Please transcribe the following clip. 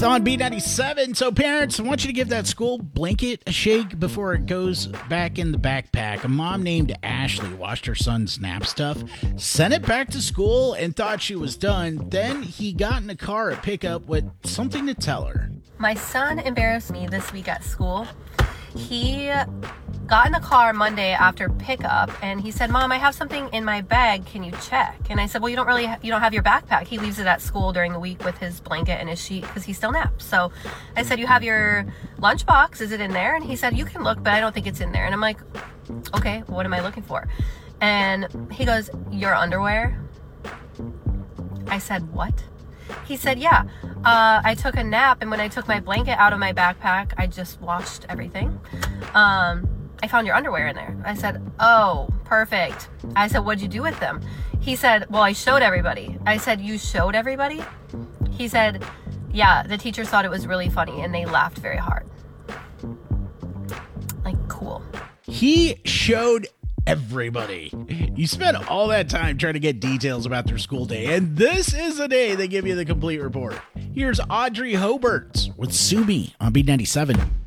On B97. So parents, I want you to give that school blanket a shake before it goes back in the backpack. A mom named Ashley washed her son's nap stuff, sent it back to school, and thought she was done. Then he got in a car at pickup with something to tell her. My son embarrassed me this week at school. He got in the car Monday after pickup and he said, "Mom, I have something in my bag. Can you check?" And I said, "Well, you don't have your backpack." He leaves it at school during the week with his blanket and his sheet because he still naps. So I said, "You have your lunchbox. Is it in there?" And he said, "You can look, but I don't think it's in there." And I'm like, "Okay, what am I looking for?" And he goes, "Your underwear." I said, "What?" He said, "Yeah, I took a nap, and when I took my blanket out of my backpack, I just washed everything. I found your underwear in there." I said, "Oh, perfect." I said, "What'd you do with them?" He said, "Well, I showed everybody." I said, "You showed everybody?" He said, "Yeah, the teachers thought it was really funny, and they laughed very hard." Like, cool. He showed everybody. You spent all that time trying to get details about their school day, and this is the day they give you the complete report. Here's Audrey Hobart with Sue Me on B97.